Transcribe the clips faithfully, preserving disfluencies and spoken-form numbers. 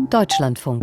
Deutschlandfunk.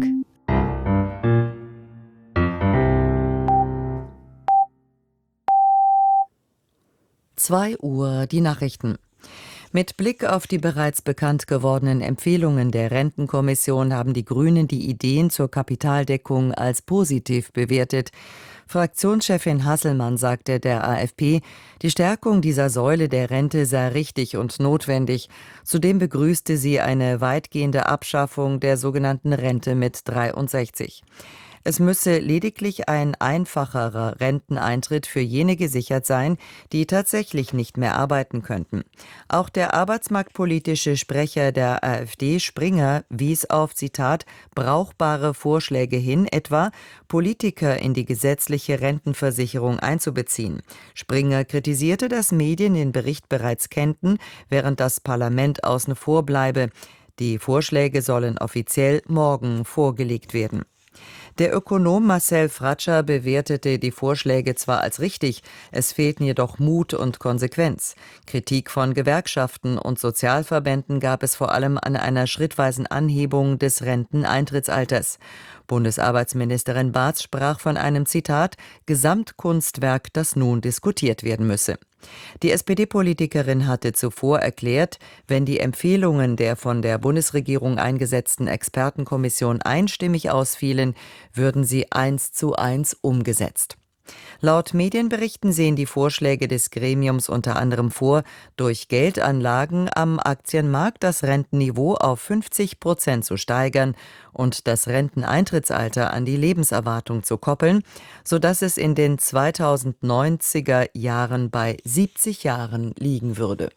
zwei Uhr, die Nachrichten. Mit Blick auf die bereits bekannt gewordenen Empfehlungen der Rentenkommission haben die Grünen die Ideen zur Kapitaldeckung als positiv bewertet. Fraktionschefin Hasselmann sagte der A F P, die Stärkung dieser Säule der Rente sei richtig und notwendig. Zudem begrüßte sie eine weitgehende Abschaffung der sogenannten Rente mit dreiundsechzig. Es müsse lediglich ein einfacherer Renteneintritt für jene gesichert sein, die tatsächlich nicht mehr arbeiten könnten. Auch der arbeitsmarktpolitische Sprecher der AfD, Springer, wies auf, Zitat, brauchbare Vorschläge hin, etwa Politiker in die gesetzliche Rentenversicherung einzubeziehen. Springer kritisierte, dass Medien den Bericht bereits kennten, während das Parlament außen vor bleibe. Die Vorschläge sollen offiziell morgen vorgelegt werden. Der Ökonom Marcel Fratscher bewertete die Vorschläge zwar als richtig, es fehlten jedoch Mut und Konsequenz. Kritik von Gewerkschaften und Sozialverbänden gab es vor allem an einer schrittweisen Anhebung des Renteneintrittsalters. Bundesarbeitsministerin Bartsch sprach von einem, Zitat, Gesamtkunstwerk, das nun diskutiert werden müsse. Die S P D-Politikerin hatte zuvor erklärt, wenn die Empfehlungen der von der Bundesregierung eingesetzten Expertenkommission einstimmig ausfielen, würden sie eins zu eins umgesetzt. Laut Medienberichten sehen die Vorschläge des Gremiums unter anderem vor, durch Geldanlagen am Aktienmarkt das Rentenniveau auf fünfzig Prozent zu steigern und das Renteneintrittsalter an die Lebenserwartung zu koppeln, sodass es in den zweitausendneunziger Jahren bei siebzig Jahren liegen würde.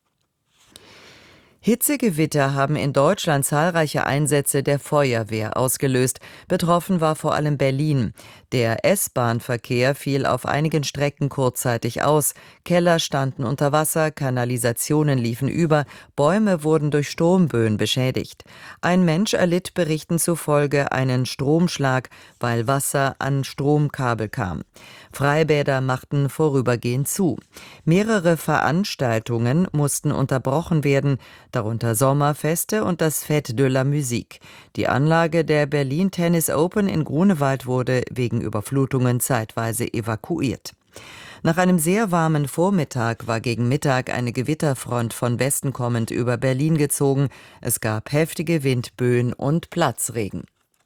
Hitzegewitter haben in Deutschland zahlreiche Einsätze der Feuerwehr ausgelöst. Betroffen war vor allem Berlin. Der S-Bahn-Verkehr fiel auf einigen Strecken kurzzeitig aus. Keller standen unter Wasser, Kanalisationen liefen über, Bäume wurden durch Sturmböen beschädigt. Ein Mensch erlitt Berichten zufolge einen Stromschlag, weil Wasser an Stromkabel kam. Freibäder machten vorübergehend zu. Mehrere Veranstaltungen mussten unterbrochen werden, darunter Sommerfeste und das Fête de la Musique. Die Anlage der Berlin Tennis Open in Grunewald wurde wegen Überflutungen zeitweise evakuiert. Nach einem sehr warmen Vormittag war gegen Mittag eine Gewitterfront von Westen kommend über Berlin gezogen. Es gab heftige Windböen und Platzregen.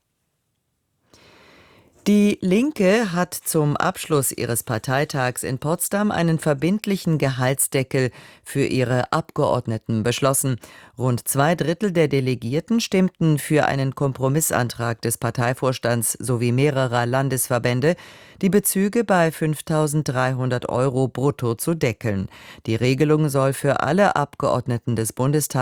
Die Linke hat zum Abschluss ihres Parteitags in Potsdam einen verbindlichen Gehaltsdeckel für ihre Abgeordneten beschlossen. Rund zwei Drittel der Delegierten stimmten für einen Kompromissantrag des Parteivorstands sowie mehrerer Landesverbände, die Bezüge bei fünftausenddreihundert Euro brutto zu deckeln. Die Regelung soll für alle Abgeordneten des Bundestags